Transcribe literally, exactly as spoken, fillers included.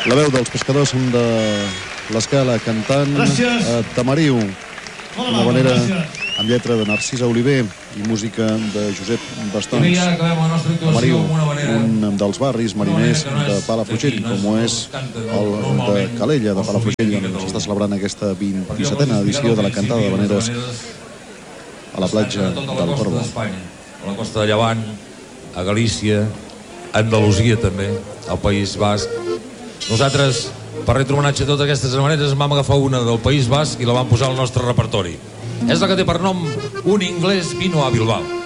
La veu dels pescadors de l'Escala cantant a Tamariu, una manera amb lletra de Narcisa Oliver i música de Josep Bastons. Tamariu, un dels barris mariners de Palafrugell, com ho és el de Calella de Palafrugell, on s'està celebrant aquesta vint-i-setena edició de la cantada de veneres a la platja del Corbo. A la costa de Llevant, a Galícia, a Andalusia també, al País Basc. Nosaltres, per retre homenatge a totes aquestes maneres, vam agafar una del País Basc i la vam posar al nostre repertori. És la que té per nom Un inglès vino a Bilbao.